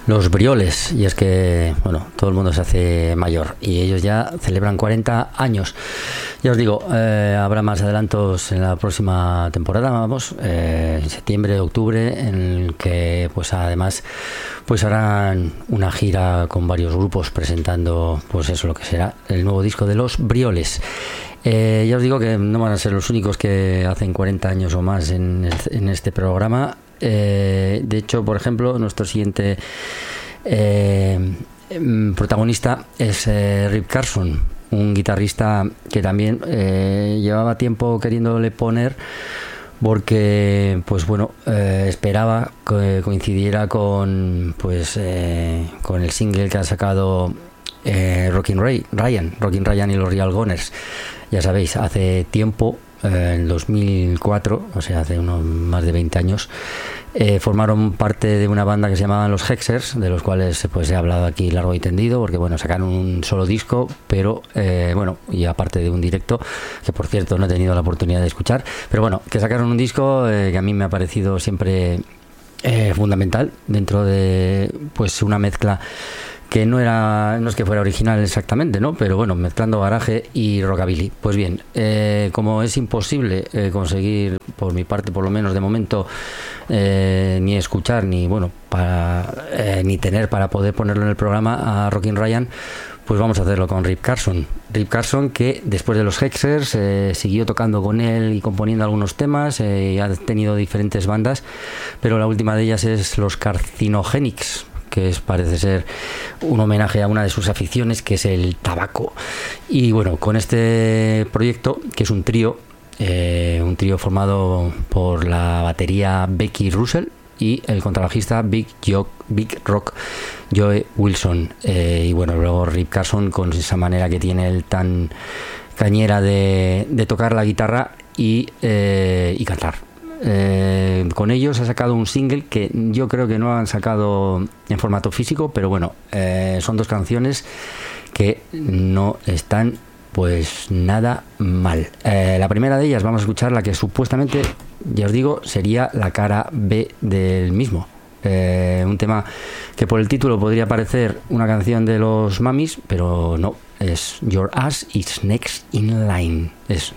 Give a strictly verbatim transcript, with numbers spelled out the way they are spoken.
Los Brioles, y es que, bueno, todo el mundo se hace mayor y ellos ya celebran cuarenta años. Ya os digo, eh, habrá más adelantos en la próxima temporada, vamos, eh, en septiembre, octubre, en el que, pues además, pues harán una gira con varios grupos presentando, pues eso, lo que será el nuevo disco de Los Brioles. Eh, ya os digo que no van a ser los únicos que hacen cuarenta años o más en, en este programa. Eh, de hecho, por ejemplo, nuestro siguiente eh, protagonista es eh, Rip Carson, un guitarrista que también eh, llevaba tiempo queriéndole poner, porque pues bueno, eh, esperaba que coincidiera con pues eh, con el single que ha sacado eh, Rockin' Ray, Ryan, Rockin' Ryan y los Real Gunners. Ya sabéis, hace tiempo, eh, en dos mil cuatro, o sea, hace unos más de veinte años, eh, formaron parte de una banda que se llamaban los Hexers, de los cuales pues he hablado aquí largo y tendido, porque bueno, sacaron un solo disco, pero eh, bueno, y aparte de un directo, que por cierto no he tenido la oportunidad de escuchar, pero bueno, que sacaron un disco eh, que a mí me ha parecido siempre eh, fundamental dentro de pues una mezcla que no era, no es que fuera original exactamente, ¿no? Pero bueno, mezclando garaje y rockabilly. Pues bien, eh, como es imposible eh, conseguir, por mi parte por lo menos de momento, eh, ni escuchar ni bueno para eh, ni tener para poder ponerlo en el programa a Rockin' Ryan, pues vamos a hacerlo con Rip Carson. Rip Carson, que después de los Hexers eh, siguió tocando con él y componiendo algunos temas, eh, y ha tenido diferentes bandas, pero la última de ellas es los Carcinogenics, que es, parece ser un homenaje a una de sus aficiones, que es el tabaco. Y bueno, con este proyecto, que es un trío, eh, un trío formado por la batería Becky Russell y el contrabajista Big, Jo- Big Rock Joe Wilson, eh, y bueno, luego Rip Carson, con esa manera que tiene él tan cañera de, de tocar la guitarra y, eh, y cantar. Eh, con ellos ha sacado un single que yo creo que no han sacado en formato físico, pero bueno, eh, son dos canciones que no están pues nada mal. Eh, la primera de ellas, vamos a escuchar la que supuestamente, ya os digo, sería la cara B del mismo. Eh, un tema que por el título podría parecer una canción de los Mamis, pero no, es Your Ass is Next in Line. Es